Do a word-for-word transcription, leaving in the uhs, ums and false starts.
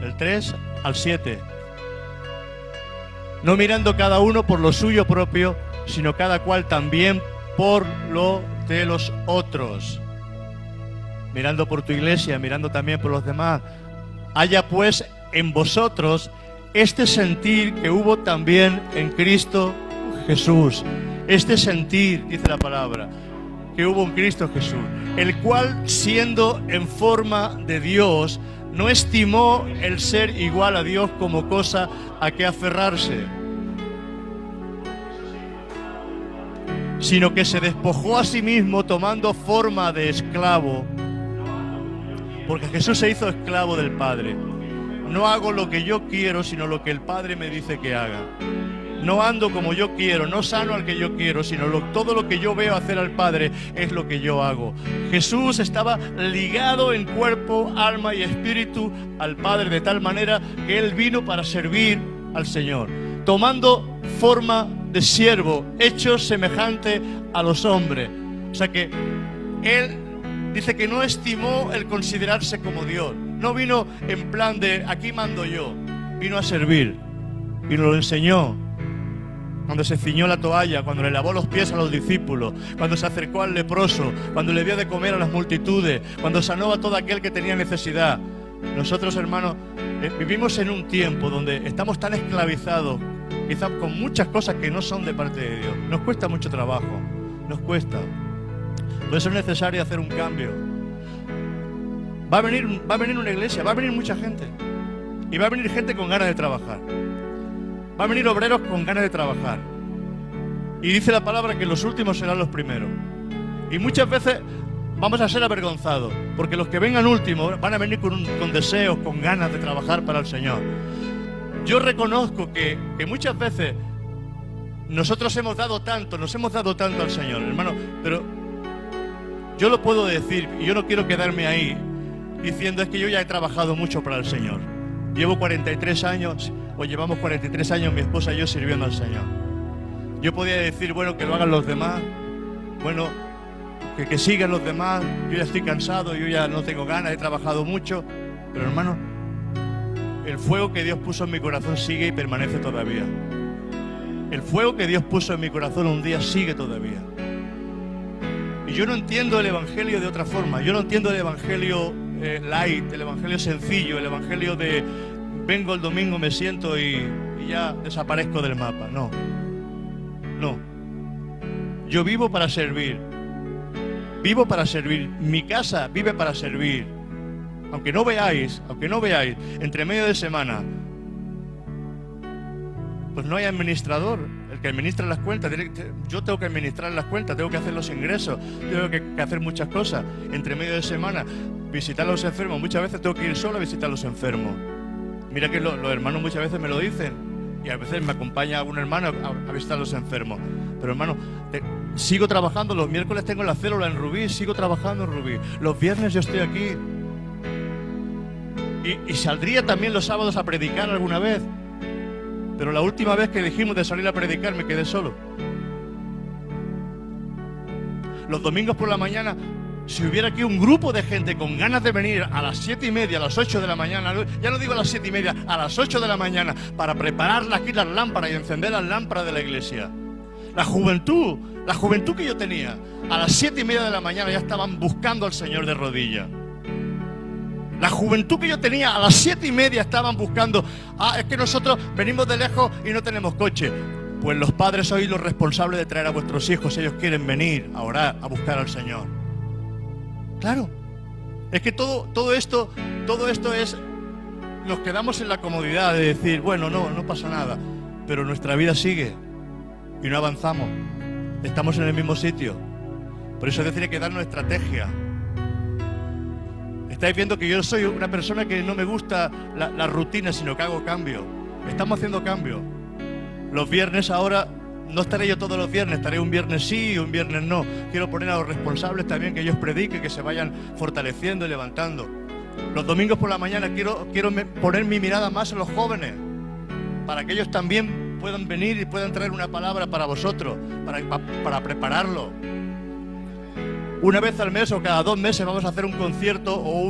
del tres al siete. No mirando cada uno por lo suyo propio, sino cada cual también por lo de los otros. Mirando por tu iglesia, mirando también por los demás. Haya pues en vosotros este sentir que hubo también en Cristo Jesús. Este sentir, dice la palabra, que hubo en Cristo Jesús, el cual, siendo en forma de Dios, no estimó el ser igual a Dios como cosa a que aferrarse, sino que se despojó a sí mismo tomando forma de esclavo, porque Jesús se hizo esclavo del Padre. No hago lo que yo quiero, sino lo que el Padre me dice que haga. No ando como yo quiero, no sano al que yo quiero, sino lo, todo lo que yo veo hacer al Padre es lo que yo hago. Jesús estaba ligado en cuerpo, alma y espíritu al Padre, de tal manera que Él vino para servir al Señor, tomando forma de siervo, hecho semejante a los hombres. O sea que Él dice que no estimó el considerarse como Dios. No vino en plan de aquí mando yo, vino a servir y nos lo enseñó. Cuando se ciñó la toalla, cuando le lavó los pies a los discípulos, cuando se acercó al leproso, cuando le dio de comer a las multitudes, cuando sanó a todo aquel que tenía necesidad. Nosotros, hermanos, eh, vivimos en un tiempo donde estamos tan esclavizados, quizás con muchas cosas que no son de parte de Dios. Nos cuesta mucho trabajo, nos cuesta. Por eso es necesario hacer un cambio. Va a venir, va a venir una iglesia, va a venir mucha gente. Y va a venir gente con ganas de trabajar. Va a venir obreros con ganas de trabajar. Y dice la palabra que los últimos serán los primeros. Y muchas veces vamos a ser avergonzados, porque los que vengan últimos van a venir con, un, con deseos, con ganas de trabajar para el Señor. Yo reconozco que, que muchas veces nosotros hemos dado tanto, nos hemos dado tanto al Señor, hermano, pero yo lo puedo decir, y yo no quiero quedarme ahí diciendo es que yo ya he trabajado mucho para el Señor. Llevo cuarenta y tres años, o llevamos cuarenta y tres años mi esposa y yo sirviendo al Señor. Yo podía decir, bueno, que lo hagan los demás, bueno, que, que sigan los demás, yo ya estoy cansado, yo ya no tengo ganas, he trabajado mucho, pero hermano, el fuego que Dios puso en mi corazón sigue y permanece todavía. El fuego que Dios puso en mi corazón un día sigue todavía. Y yo no entiendo el evangelio de otra forma. Yo no entiendo el evangelio eh, light, el evangelio sencillo, el evangelio de vengo el domingo, me siento y, y ya desaparezco del mapa. No, no. Yo vivo para servir. Vivo para servir. Mi casa vive para servir. Aunque no veáis, aunque no veáis, entre medio de semana, pues no hay administrador, el que administra las cuentas. Yo tengo que administrar las cuentas, tengo que hacer los ingresos, tengo que, que hacer muchas cosas. Entre medio de semana, visitar a los enfermos. Muchas veces tengo que ir solo a visitar a los enfermos. Mira que lo, los hermanos muchas veces me lo dicen, y a veces me acompaña un hermano a, a visitar a los enfermos. Pero hermano, te, sigo trabajando. Los miércoles tengo la célula en Rubí, sigo trabajando en Rubí. Los viernes yo estoy aquí. Y, y saldría también los sábados a predicar alguna vez. Pero la última vez que dijimos de salir a predicar me quedé solo. Los domingos por la mañana, si hubiera aquí un grupo de gente con ganas de venir a las siete y media, a las ocho de la mañana, ya no digo a las siete y media, a las ocho de la mañana, para preparar aquí las lámparas y encender las lámparas de la iglesia. La juventud, la juventud que yo tenía, a las siete y media de la mañana ya estaban buscando al Señor de rodillas. La juventud que yo tenía, a las siete y media estaban buscando, ah, es que nosotros venimos de lejos y no tenemos coche. Pues los padres sois los responsables de traer a vuestros hijos, ellos quieren venir a orar, a buscar al Señor. Claro, es que todo, todo esto, todo esto es, nos quedamos en la comodidad de decir, bueno, no, no pasa nada, pero nuestra vida sigue y no avanzamos, estamos en el mismo sitio. Por eso Dios tiene que darnos estrategia. Estáis viendo que yo soy una persona que no me gusta la, la rutina, sino que hago cambio. Estamos haciendo cambio. Los viernes ahora, no estaré yo todos los viernes, estaré un viernes sí y un viernes no. Quiero poner a los responsables también que ellos prediquen, que se vayan fortaleciendo y levantando. Los domingos por la mañana quiero, quiero me, poner mi mirada más en los jóvenes, para que ellos también puedan venir y puedan traer una palabra para vosotros, para, para prepararlo. Una vez al mes o cada dos meses vamos a hacer un concierto o un